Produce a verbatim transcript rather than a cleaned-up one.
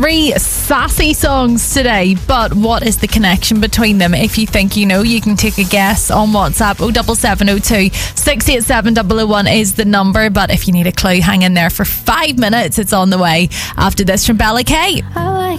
Three sassy songs today, but what is the connection between them? If you think you know, you can take a guess on WhatsApp. oh seven seven oh two, six eight seven, double oh one is the number, but if you need a clue, hang in there for five minutes. It's on the way after this from Bella K. I like